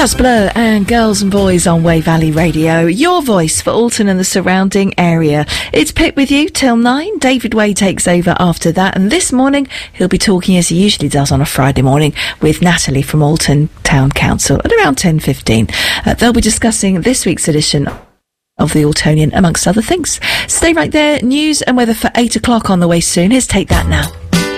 That's Blur and Girls and Boys on Way Valley Radio, your voice for Alton and the surrounding area. It's Pip with you till 9. David Way takes over after that, and this morning he'll be talking, as he usually does on a Friday morning, with Natalie from Alton Town Council at around 10:15. They'll be discussing this week's edition of the Altonian, amongst other things. Stay right there. News and weather for 8 o'clock on the way soon. Here's Take That Now.